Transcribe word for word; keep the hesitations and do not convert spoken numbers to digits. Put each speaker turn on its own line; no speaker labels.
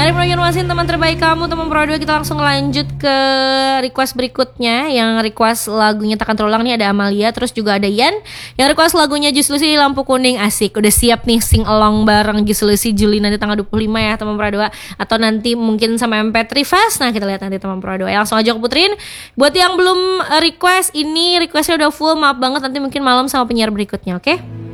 Mari menginformasikan teman terbaik kamu, teman Pro dua. Kita langsung lanjut ke request berikutnya. Yang request lagunya Takkan Terulang nih ada Amalia, terus juga ada Yan. Yang request lagunya Just Lucy Lampu Kuning. Asik, udah siap nih sing along bareng Just Lucy Juli nanti tanggal dua puluh lima ya teman Pro dua. Atau nanti mungkin sama M P tiga Fast. Nah kita lihat nanti teman Pro dua ya. Langsung aja aku puterin. Buat yang belum request, ini requestnya udah full, maaf banget, nanti mungkin malam sama penyiar berikutnya, oke? Okay?